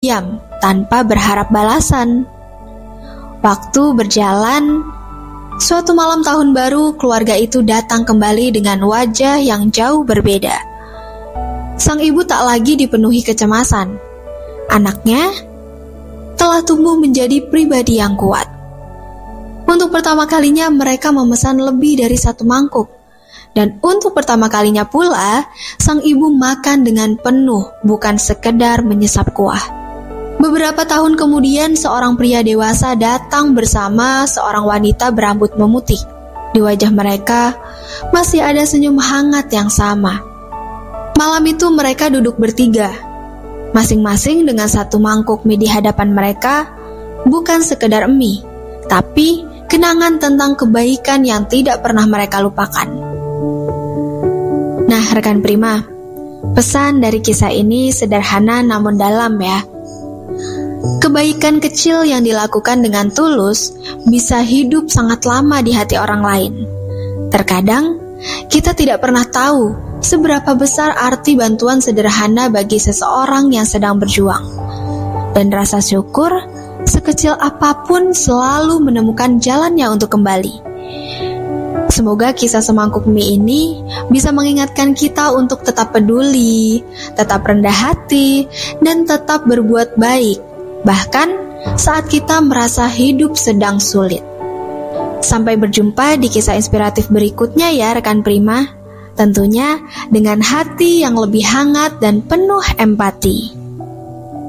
diam tanpa berharap balasan. Waktu berjalan, suatu malam tahun baru keluarga itu datang kembali dengan wajah yang jauh berbeda. Sang ibu tak lagi dipenuhi kecemasan. Anaknya telah tumbuh menjadi pribadi yang kuat. Untuk pertama kalinya mereka memesan lebih dari satu mangkuk. Dan untuk pertama kalinya pula, sang ibu makan dengan penuh, bukan sekedar menyesap kuah. Beberapa tahun kemudian, seorang pria dewasa datang bersama seorang wanita berambut memutih. Di wajah mereka masih ada senyum hangat yang sama. Malam itu mereka duduk bertiga, masing-masing dengan satu mangkuk mie di hadapan mereka, bukan sekedar mie, tapi kenangan tentang kebaikan yang tidak pernah mereka lupakan. Nah, rekan Prima, pesan dari kisah ini sederhana namun dalam ya. Kebaikan kecil yang dilakukan dengan tulus bisa hidup sangat lama di hati orang lain. Terkadang, kita tidak pernah tahu seberapa besar arti bantuan sederhana bagi seseorang yang sedang berjuang. Dan rasa syukur, sekecil apapun selalu menemukan jalannya untuk kembali. Semoga kisah semangkuk mie ini bisa mengingatkan kita untuk tetap peduli, tetap rendah hati, dan tetap berbuat baik, bahkan saat kita merasa hidup sedang sulit. Sampai berjumpa di kisah inspiratif berikutnya ya rekan Prima, tentunya dengan hati yang lebih hangat dan penuh empati.